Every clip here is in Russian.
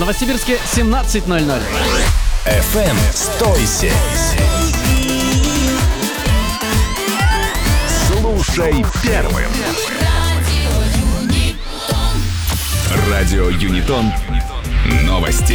Новосибирске 17:00. FM 107. Слушай первым. Радио Юнитон. Новости.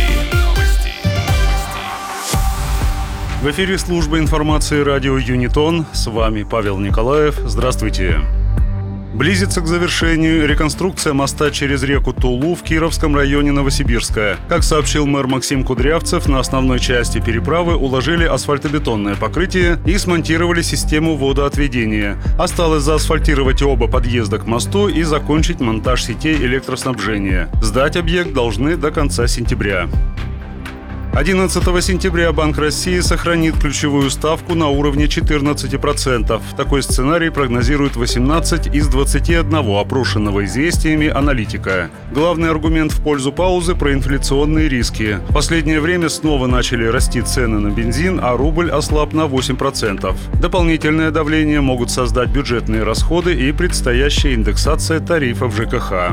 В эфире служба информации радио Юнитон. С вами Павел Николаев. Здравствуйте. Близится к завершению реконструкция моста через реку Тулу в Кировском районе Новосибирска. Как сообщил мэр Максим Кудрявцев, на основной части переправы уложили асфальтобетонное покрытие и смонтировали систему водоотведения. Осталось заасфальтировать оба подъезда к мосту и закончить монтаж сетей электроснабжения. Сдать объект должны до конца сентября. 11 сентября Банк России сохранит ключевую ставку на уровне 14%. Такой сценарий прогнозирует 18 из 21 опрошенного известиями аналитика. Главный аргумент в пользу паузы – проинфляционные риски. В последнее время снова начали расти цены на бензин, а рубль ослаб на 8%. Дополнительное давление могут создать бюджетные расходы и предстоящая индексация тарифов ЖКХ.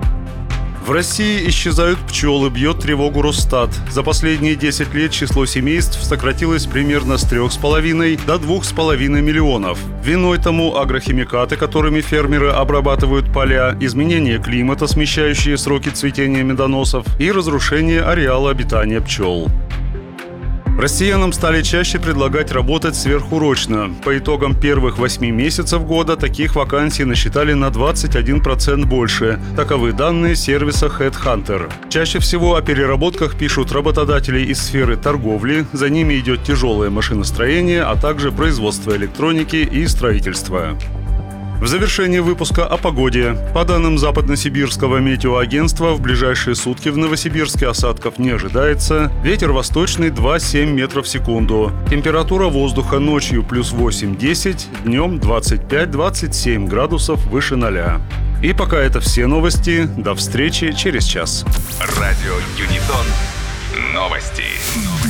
В России исчезают пчелы, бьет тревогу Росстат. За последние 10 лет число семейств сократилось примерно с 3,5 до 2,5 миллионов. Виной тому агрохимикаты, которыми фермеры обрабатывают поля, изменение климата, смещающие сроки цветения медоносов, и разрушение ареала обитания пчел. Россиянам стали чаще предлагать работать сверхурочно. По итогам первых 8 месяцев года таких вакансий насчитали на 21% больше. Таковы данные сервиса HeadHunter. Чаще всего о переработках пишут работодатели из сферы торговли, за ними идет тяжелое машиностроение, а также производство электроники и строительства. В завершении выпуска о погоде. По данным Западносибирского метеоагентства, в ближайшие сутки в Новосибирске осадков не ожидается. Ветер восточный 2,7 метров в секунду. Температура воздуха ночью плюс 8-10, днем 25-27 градусов выше 0. И пока это все новости. До встречи через час. Радио Юнитон. Новости.